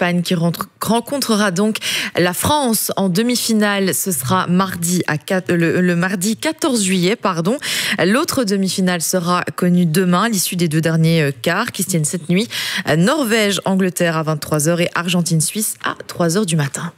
l'Espagne qui rencontrera donc la France en demi-finale. Ce sera le mardi 14 juillet. L'autre demi-finale sera connue demain, à l'issue des 2 derniers quarts qui se tiennent cette nuit. Norvège-Angleterre à 23h et Argentine-Suisse à 3h du matin.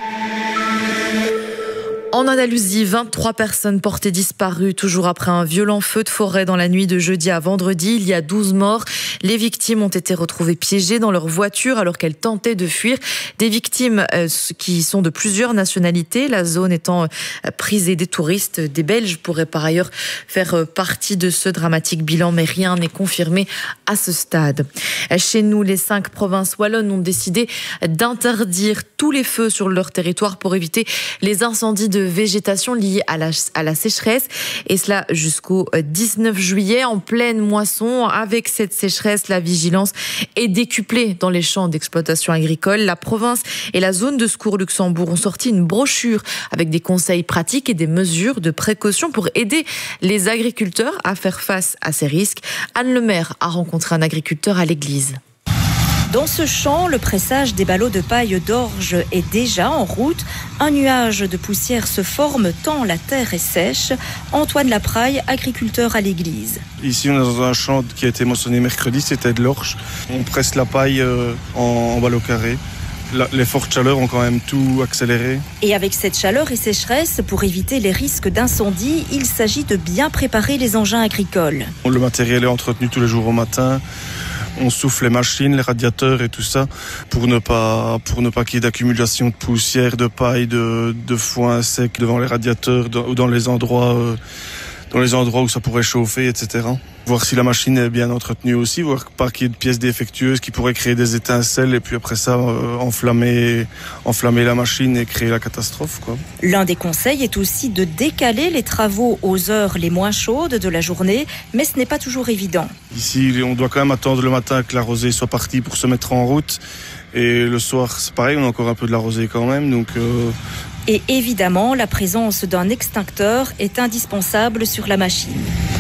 En Andalousie, 23 personnes portées disparues, toujours après un violent feu de forêt dans la nuit de jeudi à vendredi. Il y a 12 morts. Les victimes ont été retrouvées piégées dans leur voiture alors qu'elles tentaient de fuir. Des victimes qui sont de plusieurs nationalités, la zone étant prisée des touristes. Des Belges pourraient par ailleurs faire partie de ce dramatique bilan, mais rien n'est confirmé à ce stade. Chez nous, les 5 provinces wallonnes ont décidé d'interdire tous les feux sur leur territoire pour éviter les incendies de végétation liée à la sécheresse, et cela jusqu'au 19 juillet en pleine moisson. Avec cette sécheresse, la vigilance est décuplée dans les champs d'exploitation agricole. La province et la zone de secours Luxembourg ont sorti une brochure avec des conseils pratiques et des mesures de précaution pour aider les agriculteurs à faire face à ces risques. Anne Lemaire a rencontré un agriculteur à l'église. Dans ce champ, le pressage des ballots de paille d'orge est déjà en route. Un nuage de poussière se forme tant la terre est sèche. Antoine Lapraille, agriculteur à l'église. Ici, on est dans un champ qui a été moissonné mercredi, c'était de l'orge. On presse la paille en ballots carrés. Les fortes chaleurs ont quand même tout accéléré. Et avec cette chaleur et sécheresse, pour éviter les risques d'incendie, il s'agit de bien préparer les engins agricoles. Le matériel est entretenu tous les jours au matin. On souffle les machines, les radiateurs et tout ça pour ne pas qu'il y ait d'accumulation de poussière, de paille, de foin sec devant les radiateurs ou dans les endroits où ça pourrait chauffer, etc. Voir si la machine est bien entretenue aussi, voir pas qu'il y ait de pièces défectueuses qui pourraient créer des étincelles et puis après ça enflammer la machine et créer la catastrophe, quoi. L'un des conseils est aussi de décaler les travaux aux heures les moins chaudes de la journée, mais ce n'est pas toujours évident. Ici, on doit quand même attendre le matin que la rosée soit partie pour se mettre en route. Et le soir, c'est pareil, on a encore un peu de la rosée quand même, donc... Et évidemment, la présence d'un extincteur est indispensable sur la machine.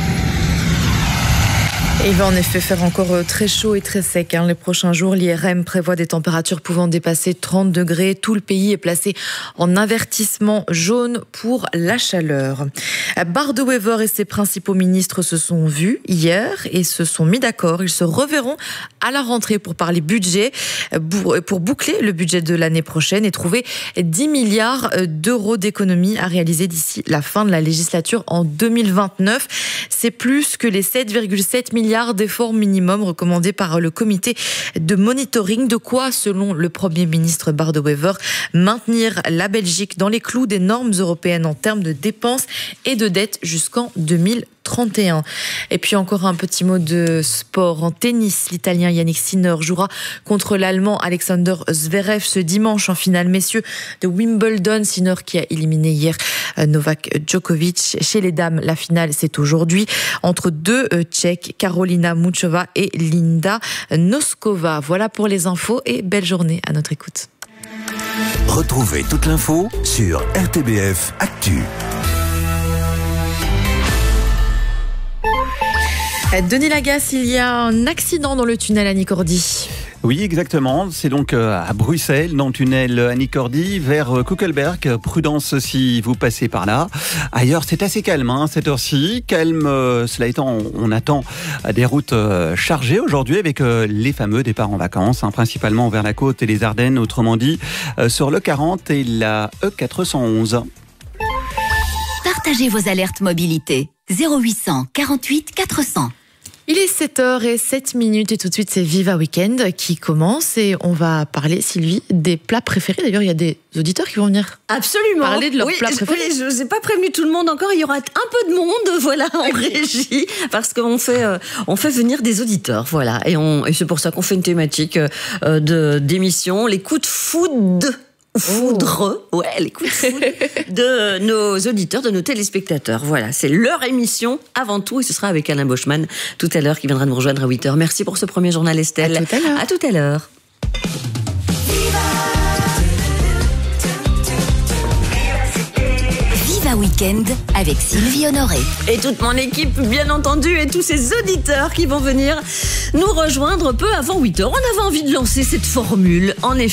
Il va en effet faire encore très chaud et très sec. Les prochains jours, l'IRM prévoit des températures pouvant dépasser 30 degrés. Tout le pays est placé en avertissement jaune pour la chaleur. Bart De Wever et ses principaux ministres se sont vus hier et se sont mis d'accord. Ils se reverront à la rentrée pour parler budget, pour boucler le budget de l'année prochaine et trouver 10 milliards d'euros d'économies à réaliser d'ici la fin de la législature en 2029. C'est plus que les 7,7 milliards d'efforts minimum recommandés par le comité de monitoring. De quoi, selon le Premier ministre Bart De Wever, maintenir la Belgique dans les clous des normes européennes en termes de dépenses et de dettes jusqu'en 2031. Et puis encore un petit mot de sport. En tennis, l'Italien Yannick Sinner jouera contre l'Allemand Alexander Zverev ce dimanche en finale messieurs de Wimbledon. Sinner qui a éliminé hier Novak Djokovic. Chez les dames, la finale c'est aujourd'hui entre 2 Tchèques, Karolina Muchova et Linda Noskova. Voilà pour les infos et belle journée à notre écoute. Retrouvez toute l'info sur RTBF Actu. Denis Lagasse, il y a un accident dans le tunnel Annie-Cordy. Oui, exactement. C'est donc à Bruxelles, dans le tunnel Annie-Cordy, vers Kuckelberg. Prudence si vous passez par là. Ailleurs, c'est assez calme, cette heure-ci. Calme, cela étant, on attend des routes chargées aujourd'hui avec les fameux départs en vacances, principalement vers la côte et les Ardennes, autrement dit, sur le 40 et la E411. Partagez vos alertes mobilité. 0800 48 400. Il est 7h07 et tout de suite c'est Viva Weekend qui commence et on va parler, Sylvie, des plats préférés. D'ailleurs, il y a des auditeurs qui vont venir parler de leurs plats préférés. Oui, je n'ai pas prévenu tout le monde encore. Il y aura un peu de monde, voilà, en régie, parce qu'on fait venir des auditeurs, voilà. Et c'est pour ça qu'on fait une thématique d'émission, les coups de foudre. Les coups de foudre de nos auditeurs, de nos téléspectateurs. Voilà, c'est leur émission avant tout et ce sera avec Alain Boschman tout à l'heure qui viendra nous rejoindre à 8h. Merci pour ce premier journal, Estelle. À tout à l'heure. Viva Weekend avec Sylvie Honoré. Et toute mon équipe, bien entendu, et tous ces auditeurs qui vont venir nous rejoindre peu avant 8h. On avait envie de lancer cette formule. En effet,